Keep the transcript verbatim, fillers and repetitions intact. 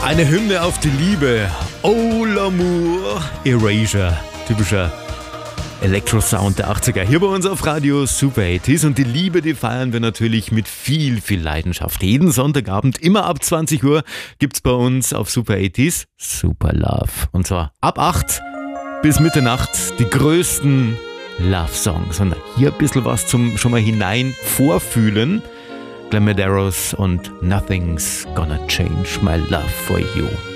Eine Hymne auf die Liebe. Oh l'amour. Erasure. Typischer Elektro-Sound der achtziger. Hier bei uns auf Radio Super achtzig. Und die Liebe, die feiern wir natürlich mit viel, viel Leidenschaft. Jeden Sonntagabend, immer ab zwanzig Uhr, gibt's bei uns auf Super achtzig Super Love. Und zwar ab acht bis Mitternacht die größten Love-Songs. Und hier ein bisschen was zum schon mal hinein vorfühlen. Glenn Medeiros und Nothing's Gonna Change My Love For You.